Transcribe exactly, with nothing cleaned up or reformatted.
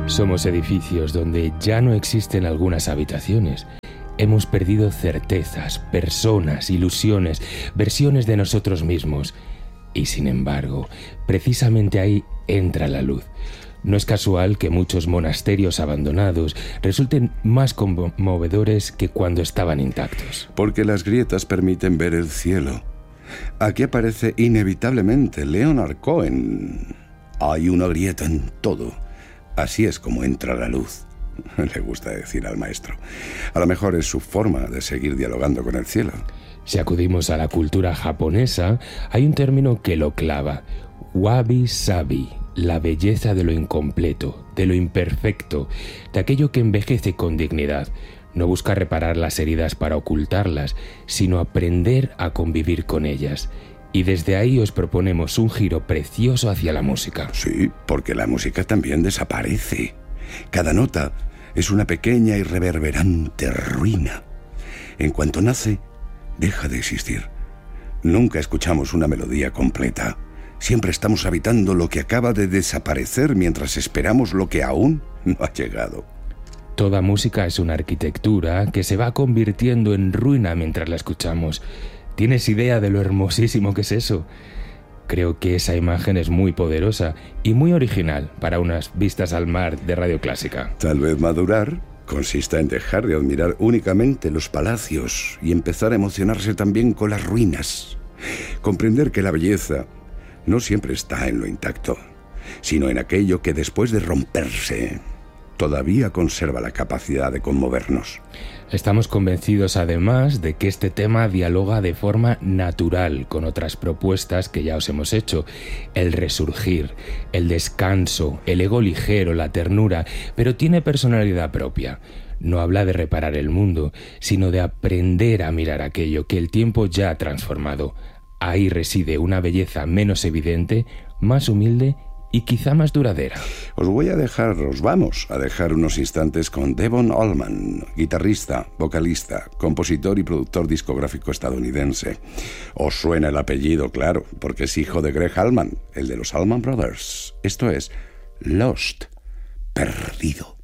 Somos edificios donde ya no existen algunas habitaciones. Hemos perdido certezas, personas, ilusiones, versiones de nosotros mismos. Y sin embargo, precisamente ahí entra la luz. No es casual que muchos monasterios abandonados resulten más conmovedores que cuando estaban intactos. Porque las grietas permiten ver el cielo. Aquí aparece inevitablemente Leonard Cohen. Hay una grieta en todo. Así es como entra la luz. Le gusta decir al maestro. A lo mejor es su forma de seguir dialogando con el cielo. Si acudimos a la cultura japonesa, hay un término que lo clava. Wabi-sabi, la belleza de lo incompleto, de lo imperfecto, de aquello que envejece con dignidad. No busca reparar las heridas para ocultarlas, sino aprender a convivir con ellas. Y desde ahí os proponemos un giro precioso hacia la música. Sí, porque la música también desaparece. Cada nota es una pequeña y reverberante ruina. En cuanto nace, deja de existir. Nunca escuchamos una melodía completa. Siempre estamos habitando lo que acaba de desaparecer mientras esperamos lo que aún no ha llegado. Toda música es una arquitectura que se va convirtiendo en ruina mientras la escuchamos. ¿Tienes idea de lo hermosísimo que es eso? Creo que esa imagen es muy poderosa y muy original para unas vistas al mar de Radio Clásica. Tal vez madurar consista en dejar de admirar únicamente los palacios y empezar a emocionarse también con las ruinas. Comprender que la belleza no siempre está en lo intacto, sino en aquello que después de romperse todavía conserva la capacidad de conmovernos. Estamos convencidos además de que este tema dialoga de forma natural con otras propuestas que ya os hemos hecho. El resurgir, el descanso, el ego ligero, la ternura, pero tiene personalidad propia. No habla de reparar el mundo, sino de aprender a mirar aquello que el tiempo ya ha transformado. Ahí reside una belleza menos evidente, más humilde y quizá más duradera. Os voy a dejar, os vamos a dejar unos instantes con Devon Allman, guitarrista, vocalista, compositor y productor discográfico estadounidense. Os suena el apellido, claro, porque es hijo de Greg Allman, el de los Allman Brothers. Esto es Lost, perdido.